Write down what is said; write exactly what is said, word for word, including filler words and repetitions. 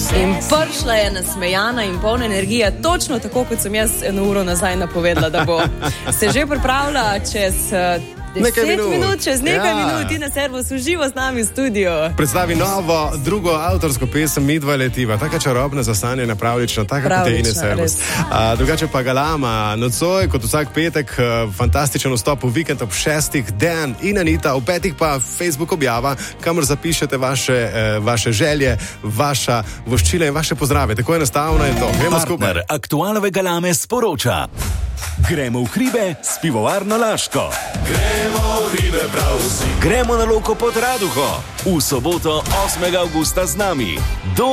In prišla je nasmejana in polna energija, točno tako, kot sem jaz eno uro nazaj napovedala, da bo se že pripravila čez deset minut. minut, čez nekaj ja. minut in na Servus uživo z nami v studiu. Predstavi novo, drugo avtorsko pesem Midva letiva, taka čarobna, zasanjena, pravlična, taka kot je Ine Servus. A, drugače pa Galama, nocoj, kot vsak petek, fantastičen vstop v vikend ob šestih, Dejan in Anita, ob petih pa Facebook objava, kamor zapišete vaše, eh, vaše želje, vaša voščila in vaše pozdrave. Tako enostavno je to. Gremo skupaj. Partner aktualnove Galame sporoča. Gremo v hribe s pivovarno Laško. Gremo v hribe prav vsi. Gremo na Loko pod Raduho. V soboto osmega avgusta z nami. Do